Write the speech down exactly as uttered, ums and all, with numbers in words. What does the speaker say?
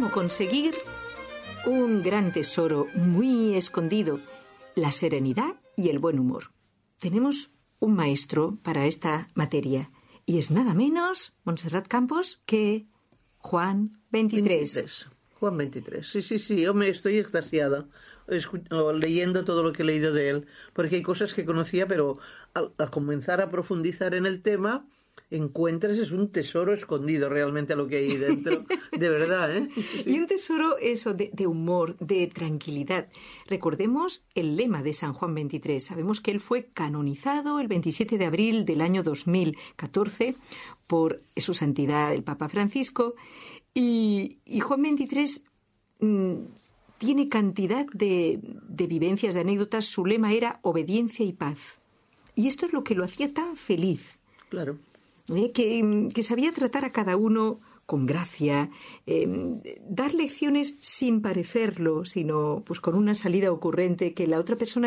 cómo conseguir un gran tesoro muy escondido, la serenidad y el buen humor. Tenemos un maestro para esta materia y es nada menos, Montserrat Campos, que Juan veintitrés. veintitrés. Juan veintitrés. Sí, sí, sí, hombre, estoy extasiada escu- leyendo todo lo que he leído de él, porque hay cosas que conocía, pero al, al comenzar a profundizar en el tema, encuentras es un tesoro escondido realmente a lo que hay dentro, de verdad, ¿eh? Sí. Y un tesoro eso de, de humor, de tranquilidad. Recordemos el lema de San Juan veintitrés. Sabemos que él fue canonizado el veintisiete de abril del año dos mil catorce por su santidad el Papa Francisco, y, y Juan veintitrés mmm, tiene cantidad de, de vivencias, de anécdotas. Su lema era obediencia y paz. Y esto es lo que lo hacía tan feliz. Claro. ¿Eh? Que, que sabía tratar a cada uno con gracia, eh, dar lecciones sin parecerlo, sino pues con una salida ocurrente que la otra persona